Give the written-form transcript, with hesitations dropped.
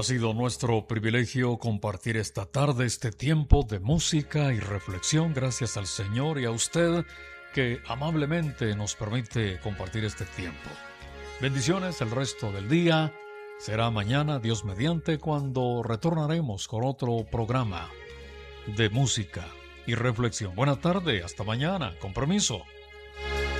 Ha sido nuestro privilegio compartir esta tarde este tiempo de música y reflexión. Gracias al Señor y a usted que amablemente nos permite compartir este tiempo. Bendiciones el resto del día. Será mañana, Dios mediante, cuando retornaremos con otro programa de música y reflexión. Buena tarde, hasta mañana. Con permiso.